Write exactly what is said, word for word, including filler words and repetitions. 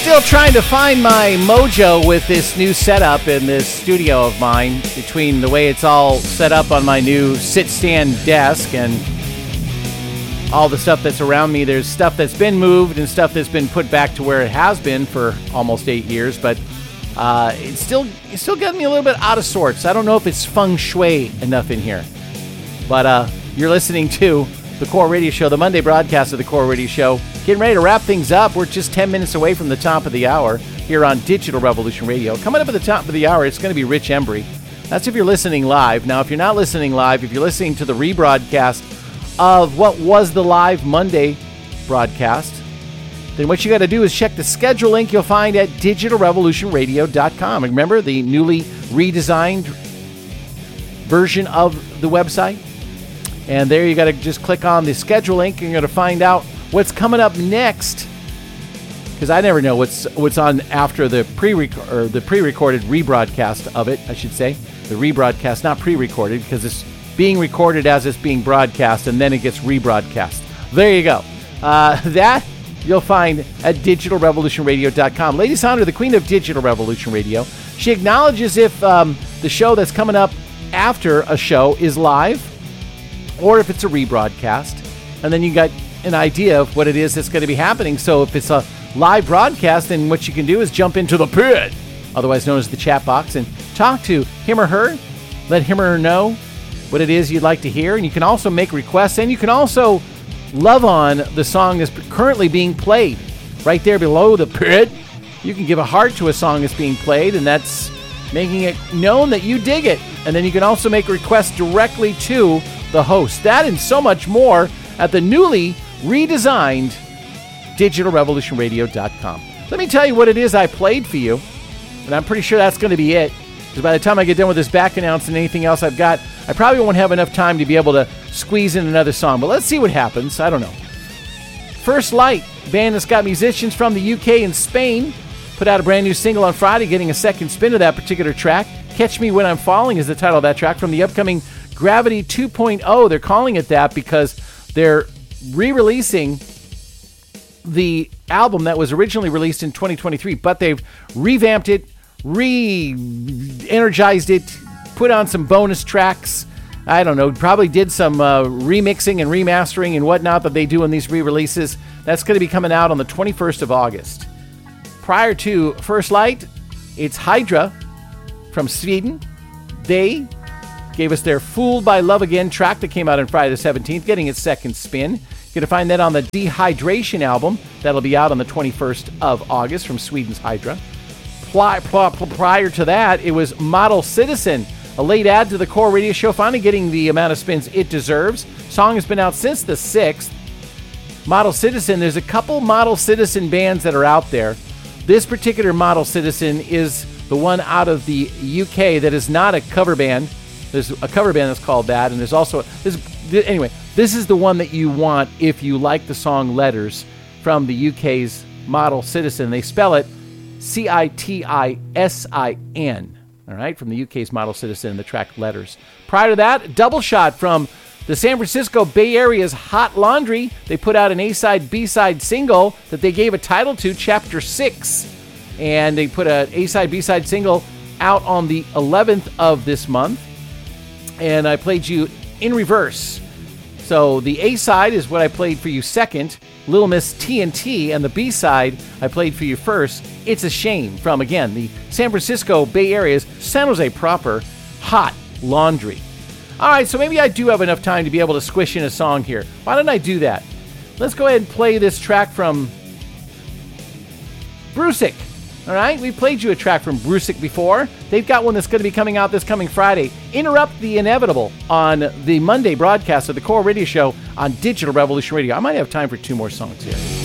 Still trying to find my mojo with this new setup in this studio of mine, between the way it's all set up on my new sit-stand desk and all the stuff that's around me. There's stuff that's been moved and stuff that's been put back to where it has been for almost eight years, but uh, it's still it's still getting me a little bit out of sorts. I don't know if it's feng shui enough in here, but uh, you're listening to the Core Radio Show, the Monday broadcast of the Core Radio Show. Getting ready to wrap things up. We're just ten minutes away from the top of the hour here on Digital Revolution Radio. Coming up at the top of the hour, it's going to be Rich Embry. That's if you're listening live. Now, if you're not listening live, if you're listening to the rebroadcast of what was the live Monday broadcast, then what you got to do is check the schedule link you'll find at digital revolution radio dot com. And remember, the newly redesigned version of the website. And there you got to just click on the schedule link and you're going to find out what's coming up next, because I never know what's what's on after the pre or the pre-recorded rebroadcast of it. I should say the rebroadcast, not pre-recorded, because it's being recorded as it's being broadcast, and then it gets rebroadcast. There you go. Uh, that you'll find at digital revolution radio dot com. Lady Sandra, the queen of Digital Revolution Radio, she acknowledges if um, the show that's coming up after a show is live or if it's a rebroadcast, and then you got an idea of what it is that's going to be happening. So if it's a live broadcast, then what you can do is jump into the pit, otherwise known as the chat box, and talk to him or her. Let him or her know what it is you'd like to hear. And you can also make requests, and you can also love on the song that's currently being played. Right there below the pit, you can give a heart to a song that's being played, and that's making it known that you dig it. And then you can also make requests directly to the host. That and so much more at the newly redesigned digital revolution radio dot com. Let me tell you what it is I played for you, and I'm pretty sure that's going to be it, because by the time I get done with this back announce and anything else I've got, I probably won't have enough time to be able to squeeze in another song, but let's see what happens. I don't know. First Light, band that's got musicians from the U K and Spain, put out a brand new single on Friday, getting a second spin of that particular track. Catch Me When I'm Falling is the title of that track from the upcoming Gravity two point oh. They're calling it that because they're re-releasing the album that was originally released in twenty twenty-three, but they've revamped it, re-energized it, put on some bonus tracks. I don't know, probably did some uh, remixing and remastering and whatnot that they do in these re-releases. That's going to be coming out on the twenty-first of August. Prior to First Light, it's Hydra from Sweden. They gave us their Fooled by Love Again track that came out on Friday the seventeenth, getting its second spin. You're going to find that on the Dehydration album. That'll be out on the twenty-first of August from Sweden's Hydra. Prior to that, it was Model Citizen, a late add to the Core Radio Show, finally getting the amount of spins it deserves. Song has been out since the sixth. Model Citizen, there's a couple Model Citizen bands that are out there. This particular Model Citizen is the one out of the U K that is not a cover band. There's a cover band that's called that, and there's also this. Anyway, this is the one that you want if you like the song Letters from the U K's Model Citizen. They spell it C I T I S I N. All right, from the U K's Model Citizen, the track Letters. Prior to that, Double Shot from the San Francisco Bay Area's Hot Laundry. They put out an A-side, B-side single that they gave a title to, Chapter six. And they put an A-side, B-side single out on the eleventh of this month. And I played you in reverse. So the A-side is what I played for you second, Little Miss T N T, and the B-side I played for you first, It's a Shame, from, again, the San Francisco Bay Area's San Jose proper Hot Laundry. All right, so maybe I do have enough time to be able to squish in a song here. Why don't I do that? Let's go ahead and play this track from Brusick. All right, we played you a track from Brusick before. They've got one that's going to be coming out this coming Friday. Interrupt the Inevitable on the Monday broadcast of the Core Radio Show on Digital Revolution Radio. I might have time for two more songs here.